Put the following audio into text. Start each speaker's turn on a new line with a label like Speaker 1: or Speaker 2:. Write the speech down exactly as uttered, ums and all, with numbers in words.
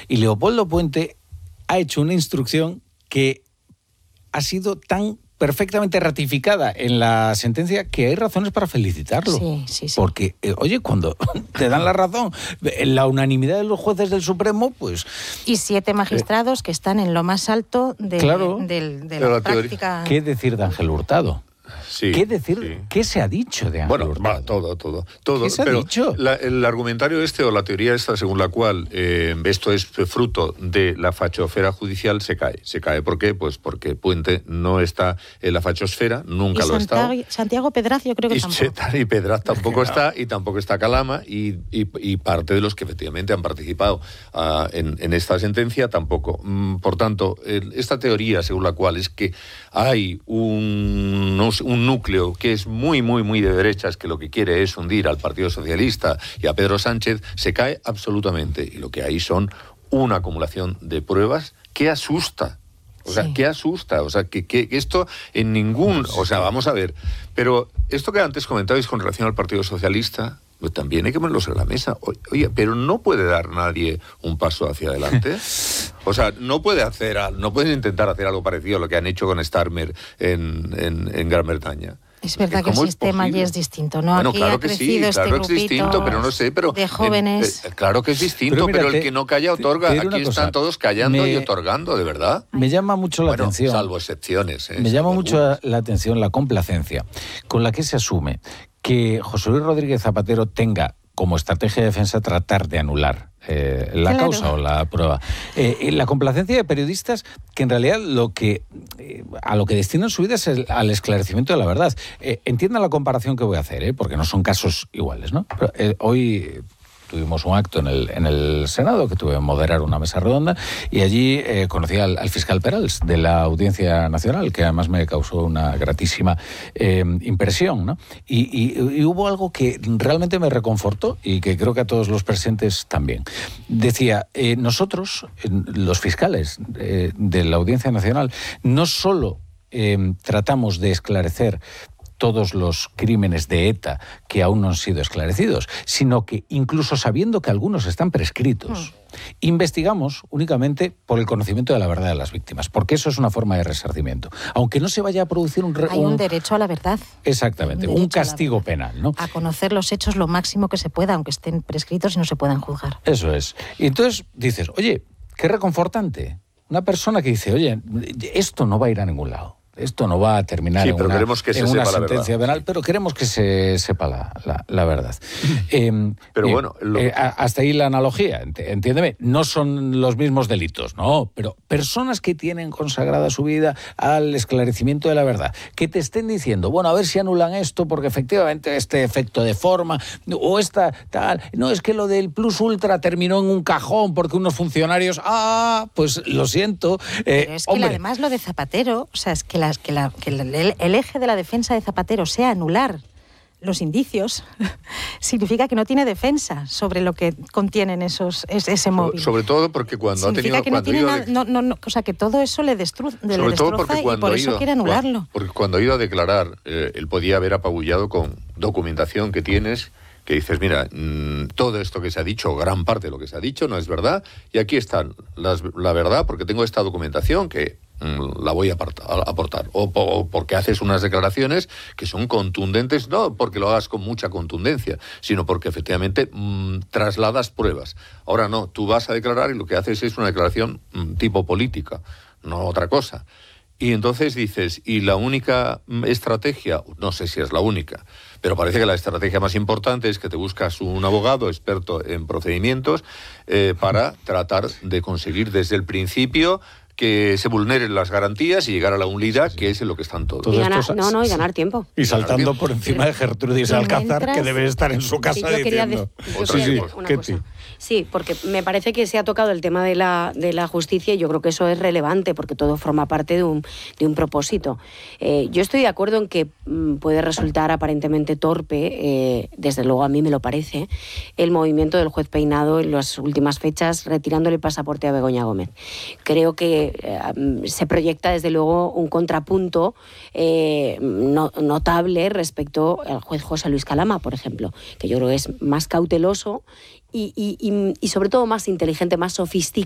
Speaker 1: Y Leopoldo Puente ha hecho una instrucción que ha sido tan perfectamente ratificada en la sentencia que hay razones para felicitarlo.
Speaker 2: Sí, sí, sí.
Speaker 1: Porque, eh, oye, cuando te dan la razón, la unanimidad de los jueces del Supremo, pues...
Speaker 2: Y siete magistrados eh, que están en lo más alto de,
Speaker 1: claro,
Speaker 2: de, de la, la práctica...
Speaker 1: ¿Qué decir de Ángel Hurtado?
Speaker 3: Sí,
Speaker 1: ¿Qué decir?
Speaker 3: Sí.
Speaker 1: ¿Qué se ha dicho de Ángel
Speaker 3: Bueno,
Speaker 1: Hurtado?
Speaker 3: va, todo, todo, todo.
Speaker 1: ¿Qué se
Speaker 3: pero
Speaker 1: ha dicho?
Speaker 3: La, el argumentario este o la teoría esta según la cual eh, esto es fruto de la fachosfera judicial se cae. Se cae, ¿por qué? Pues porque Puente no está en la fachosfera, nunca
Speaker 2: y
Speaker 3: lo ha estado.
Speaker 2: Santiago Pedraz yo creo que
Speaker 3: y
Speaker 2: tampoco.
Speaker 3: Y Pedraz tampoco es que no. está, y tampoco está Calama, y, y, y parte de los que efectivamente han participado uh, en, en esta sentencia tampoco. Mm, por tanto, el, esta teoría según la cual es que hay un, un núcleo que es muy, muy, muy de derechas, que lo que quiere es hundir al Partido Socialista y a Pedro Sánchez, se cae absolutamente. Y lo que hay son una acumulación de pruebas que asusta. O sea, sí. que asusta. O sea, que, que esto en ningún... O sea, vamos a ver. Pero esto que antes comentabais con relación al Partido Socialista... Pues también hay que ponerlo sobre la mesa. Oye, pero no puede dar nadie un paso hacia adelante. O sea, no puede hacer, no pueden intentar hacer algo parecido a lo que han hecho con Starmer en, en, en Gran Bretaña.
Speaker 2: Es verdad que el sistema allí es distinto, ¿no?
Speaker 3: Bueno,
Speaker 2: Aquí
Speaker 3: claro
Speaker 2: ha
Speaker 3: que
Speaker 2: crecido
Speaker 3: sí,
Speaker 2: este
Speaker 3: claro que es distinto, pero no sé, pero...
Speaker 2: de jóvenes...
Speaker 3: Eh, eh, claro que es distinto, pero,
Speaker 1: pero, mira,
Speaker 3: pero
Speaker 1: te,
Speaker 3: el que no calla otorga.
Speaker 1: te, te
Speaker 3: Aquí
Speaker 1: están
Speaker 3: cosa, todos callando
Speaker 1: me,
Speaker 3: y otorgando, de verdad.
Speaker 1: Me llama mucho la
Speaker 3: bueno,
Speaker 1: atención...
Speaker 3: salvo excepciones. ¿eh?
Speaker 1: Me llama
Speaker 3: salvo
Speaker 1: mucho
Speaker 3: algunas.
Speaker 1: la atención la complacencia con la que se asume que José Luis Rodríguez Zapatero tenga como estrategia de defensa tratar de anular eh, la
Speaker 2: claro.
Speaker 1: causa o la prueba. Eh, la complacencia de periodistas que en realidad lo que eh, a lo que destinan su vida es el, al esclarecimiento de la verdad. Eh, entiendan la comparación que voy a hacer, ¿eh? Porque no son casos iguales, ¿no? Pero, eh, hoy... Tuvimos un acto en el, en el Senado, que tuve que moderar una mesa redonda, y allí eh, conocí al, al fiscal Perals, de la Audiencia Nacional, que además me causó una gratísima eh, impresión, ¿no? Y, y, y hubo algo que realmente me reconfortó, y que creo que a todos los presentes también. Decía, eh, nosotros, los fiscales eh, de la Audiencia Nacional, no solo eh, tratamos de esclarecer todos los crímenes de ETA que aún no han sido esclarecidos, sino que incluso sabiendo que algunos están prescritos, mm. investigamos únicamente por el conocimiento de la verdad de las víctimas, porque eso es una forma de resarcimiento. Aunque no se vaya a producir un...
Speaker 2: Hay un, un derecho a la verdad.
Speaker 1: Exactamente, un, un castigo penal, ¿no?
Speaker 2: A conocer los hechos lo máximo que se pueda, aunque estén prescritos y no se puedan juzgar.
Speaker 1: Eso es. Y entonces dices, oye, qué reconfortante. Una persona que dice, oye, esto no va a ir a ningún lado. Esto no va a terminar
Speaker 3: sí,
Speaker 1: en
Speaker 3: pero
Speaker 1: una,
Speaker 3: queremos que se
Speaker 1: en una
Speaker 3: sepa
Speaker 1: sentencia
Speaker 3: la
Speaker 1: penal, pero queremos que se sepa la, la, la verdad. eh,
Speaker 3: pero
Speaker 1: eh,
Speaker 3: bueno... Lo...
Speaker 1: Eh, hasta ahí la analogía, entiéndeme, no son los mismos delitos, no, pero personas que tienen consagrada su vida al esclarecimiento de la verdad, que te estén diciendo, bueno, a ver si anulan esto, porque efectivamente este efecto de forma, o esta tal, no, es que lo del plus ultra terminó en un cajón porque unos funcionarios, ah, pues lo siento. Eh,
Speaker 2: pero es que
Speaker 1: hombre,
Speaker 2: además lo de Zapatero, o sea, es que la Que, la, que el, el eje de la defensa de Zapatero sea anular los indicios, significa que no tiene defensa sobre lo que contienen esos ese, ese móvil.
Speaker 3: Sobre, sobre todo porque cuando
Speaker 2: significa
Speaker 3: ha tenido...
Speaker 2: que no tiene nada,
Speaker 3: de...
Speaker 2: no, no, no, o sea, que todo eso le, destru, le
Speaker 3: sobre
Speaker 2: destroza
Speaker 3: todo porque
Speaker 2: y por eso
Speaker 3: ido,
Speaker 2: quiere anularlo.
Speaker 3: Cuando, porque cuando ha ido a declarar, eh, él podía haber apabullado con documentación que tienes, que dices, mira, mmm, todo esto que se ha dicho, o gran parte de lo que se ha dicho, no es verdad, y aquí está las, la verdad, porque tengo esta documentación que mmm, la voy a aportar. O, o porque haces unas declaraciones que son contundentes, no porque lo hagas con mucha contundencia, sino porque efectivamente mmm, trasladas pruebas. Ahora no, tú vas a declarar y lo que haces es una declaración mmm, tipo política, no otra cosa. Y entonces dices, y la única estrategia, no sé si es la única, pero parece que la estrategia más importante es que te buscas un abogado experto en procedimientos eh, para tratar de conseguir desde el principio que se vulneren las garantías y llegar a la unidad, que es en lo que están todos.
Speaker 4: Y ganar, no, no, y ganar tiempo.
Speaker 1: Y saltando por encima de Gertrudis Alcázar, mientras, que debe estar en su casa sí, yo diciendo...
Speaker 4: De, yo sí, sí, una cosa. Sí, porque me parece que se ha tocado el tema de la, de la justicia y yo creo que eso es relevante porque todo forma parte de un, de un propósito. Eh, yo estoy de acuerdo en que mm, puede resultar aparentemente torpe, eh, desde luego a mí me lo parece, el movimiento del juez Peinado en las últimas fechas retirándole el pasaporte a Begoña Gómez. Creo que eh, se proyecta desde luego un contrapunto eh, no, notable respecto al juez José Luis Calama, por ejemplo, que yo creo que es más cauteloso y, y, y, y sobre todo más inteligente, más sofisticado